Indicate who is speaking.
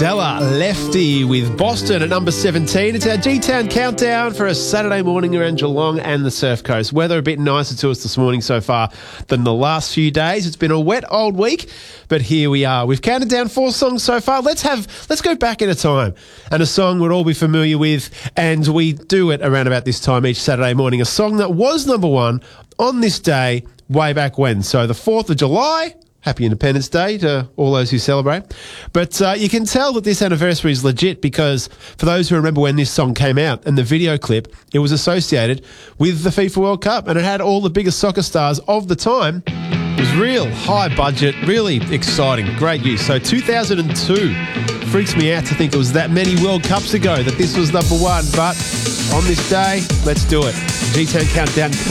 Speaker 1: Della Lefty with Boston at number 17. It's our G-Town countdown for a Saturday morning around Geelong and the Surf Coast. Weather a bit nicer to us this morning so far than the last few days. It's been a wet old week, but here we are. We've counted down 4 songs so far. Let's go back in a time and a song we'll all be familiar with, and we do it around about this time each Saturday morning. A song that was number 1 on this day way back when. So the 4th of July. Happy Independence Day to all those who celebrate. But you can tell that this anniversary is legit because for those who remember when this song came out and the video clip, it was associated with the FIFA World Cup and it had all the biggest soccer stars of the time. It was real high budget, really exciting, great use. So 2002 freaks me out to think it was that many World Cups ago that this was number 1. But on this day, let's do it. G-Town Countdown